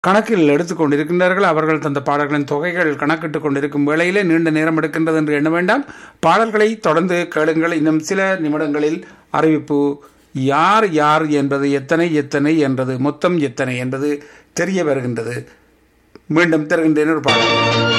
கணக்கில் எடுத்துக்கொண்டிருக்கின்றார்கள். அவர்கள் தந்த பாடல்களின் தொகைகள் கணக்கிட்டுக் கொண்டிருக்கும் வேளையிலே நீண்ட நேரம் எடுக்கின்றது என்று எண்ண வேண்டாம். பாடல்களை தொடர்ந்து கேளுங்கள். இன்னும் சில நிமிடங்களில் அறிவிப்பு யார் யார் என்பது எத்தனை எத்தனை என்பது மொத்தம் எத்தனை என்பது தெரிய வருகின்றது. மீண்டும் தருகின்றேன் ஒரு பாடல்.